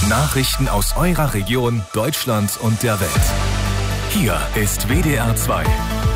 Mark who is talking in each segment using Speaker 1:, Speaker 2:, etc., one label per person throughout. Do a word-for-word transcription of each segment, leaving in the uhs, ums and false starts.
Speaker 1: Nachrichten aus eurer Region, Deutschland und der Welt. Hier ist W D R zwei.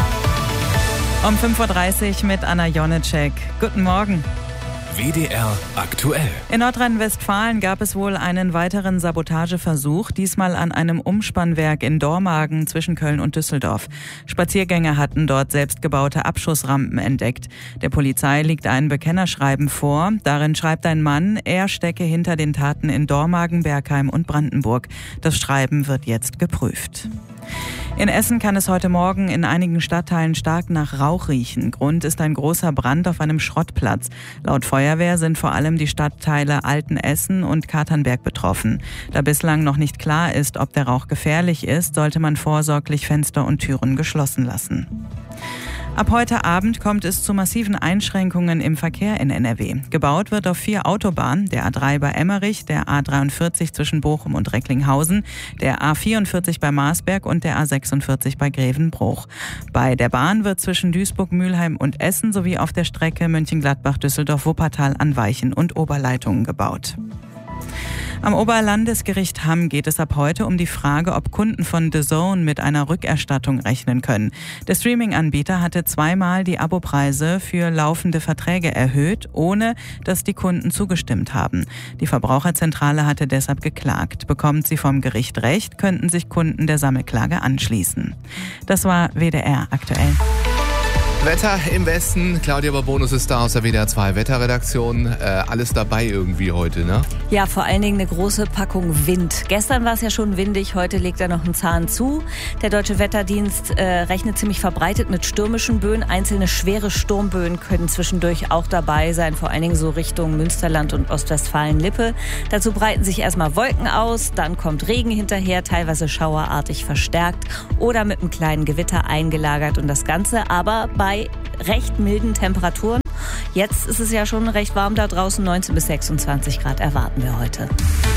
Speaker 2: Um fünf Uhr dreißig mit Anna Jonitschek. Guten Morgen.
Speaker 1: W D R aktuell.
Speaker 2: In Nordrhein-Westfalen gab es wohl einen weiteren Sabotageversuch, diesmal an einem Umspannwerk in Dormagen zwischen Köln und Düsseldorf. Spaziergänger hatten dort selbstgebaute Abschussrampen entdeckt. Der Polizei liegt ein Bekennerschreiben vor. Darin schreibt ein Mann, er stecke hinter den Taten in Dormagen, Bergheim und Brandenburg. Das Schreiben wird jetzt geprüft. In Essen kann es heute Morgen in einigen Stadtteilen stark nach Rauch riechen. Grund ist ein großer Brand auf einem Schrottplatz. Laut Feuerwehr sind vor allem die Stadtteile Altenessen und Katernberg betroffen. Da bislang noch nicht klar ist, ob der Rauch gefährlich ist, sollte man vorsorglich Fenster und Türen geschlossen lassen. Ab heute Abend kommt es zu massiven Einschränkungen im Verkehr in N R W. Gebaut wird auf vier Autobahnen, der A drei bei Emmerich, der A dreiundvierzig zwischen Bochum und Recklinghausen, der A vierundvierzig bei Marsberg und der A sechsundvierzig bei Grevenbruch. Bei der Bahn wird zwischen Duisburg, Mülheim und Essen sowie auf der Strecke Mönchengladbach, Düsseldorf, Wuppertal an Weichen und Oberleitungen gebaut. Am Oberlandesgericht Hamm geht es ab heute um die Frage, ob Kunden von D A Z N mit einer Rückerstattung rechnen können. Der Streaming-Anbieter hatte zweimal die Abopreise für laufende Verträge erhöht, ohne dass die Kunden zugestimmt haben. Die Verbraucherzentrale hatte deshalb geklagt. Bekommt sie vom Gericht Recht, könnten sich Kunden der Sammelklage anschließen. Das war W D R aktuell.
Speaker 3: Wetter im Westen. Claudia Babonus ist da aus der W D R zwei Wetterredaktion. Äh, alles dabei irgendwie heute, ne?
Speaker 4: Ja, vor allen Dingen eine große Packung Wind. Gestern war es ja schon windig, heute legt er noch einen Zahn zu. Der Deutsche Wetterdienst äh, rechnet ziemlich verbreitet mit stürmischen Böen. Einzelne schwere Sturmböen können zwischendurch auch dabei sein, vor allen Dingen so Richtung Münsterland und Ostwestfalen-Lippe. Dazu breiten sich erstmal Wolken aus, dann kommt Regen hinterher, teilweise schauerartig verstärkt oder mit einem kleinen Gewitter eingelagert. Und das Ganze aber bei recht milden Temperaturen. Jetzt ist es ja schon recht warm da draußen, neunzehn bis sechsundzwanzig Grad erwarten wir heute.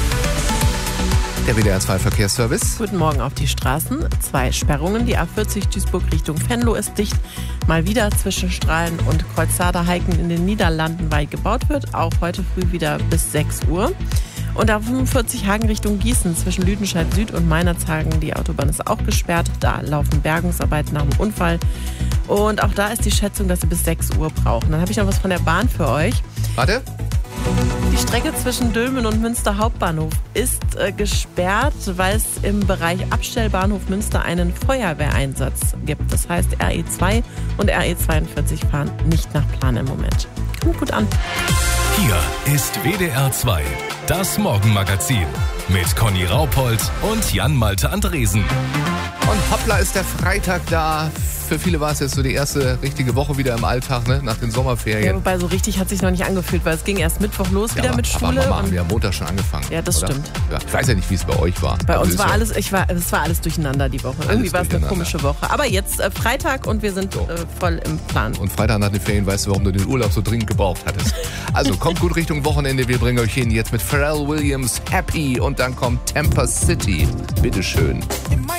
Speaker 3: Der W D R zwei Verkehrsservice.
Speaker 5: Guten Morgen auf die Straßen. Zwei Sperrungen. Die A vierzig Duisburg Richtung Venlo ist dicht. Mal wieder zwischen Strahlen und Kreuzzader-Heiken in den Niederlanden, weil gebaut wird. Auch heute früh wieder bis sechs Uhr. Und A fünfundvierzig Hagen Richtung Gießen zwischen Lüdenscheid Süd und Meinerzhagen. Die Autobahn ist auch gesperrt. Da laufen Bergungsarbeiten nach dem Unfall. Und auch da ist die Schätzung, dass Sie bis sechs Uhr brauchen. Dann habe ich noch was von der Bahn für euch.
Speaker 3: Warte.
Speaker 5: Die Strecke zwischen Dülmen und Münster Hauptbahnhof ist äh, gesperrt, weil es im Bereich Abstellbahnhof Münster einen Feuerwehreinsatz gibt. Das heißt, R E zwei und R E zweiundvierzig fahren nicht nach Plan im Moment. Kommt gut an.
Speaker 1: Hier ist W D R zwei, das Morgenmagazin mit Conny Raupold und Jan-Malte Andresen.
Speaker 3: Und hoppla ist der Freitag da. Für viele war es jetzt so die erste richtige Woche wieder im Alltag, ne? Nach den Sommerferien.
Speaker 5: Ja, wobei so richtig hat sich noch nicht angefühlt, weil es ging erst Mittwoch los
Speaker 3: ja,
Speaker 5: wieder
Speaker 3: aber,
Speaker 5: mit Schule.
Speaker 3: Aber Mama, haben wir am Montag schon angefangen.
Speaker 5: Ja, das
Speaker 3: oder?
Speaker 5: stimmt.
Speaker 3: Ja, ich weiß ja nicht, wie es bei euch war.
Speaker 5: Bei
Speaker 3: aber
Speaker 5: uns war
Speaker 3: ja
Speaker 5: alles, ich war, es war alles durcheinander die Woche. Irgendwie war es eine komische Woche. Aber jetzt äh, Freitag und wir sind so. äh, voll im Plan.
Speaker 3: Und Freitag nach den Ferien weißt du, warum du den Urlaub so dringend gebraucht hattest. Also kommt gut Richtung Wochenende. Wir bringen euch hin jetzt mit Pharrell Williams Happy und dann kommt Tampa City. Bitteschön.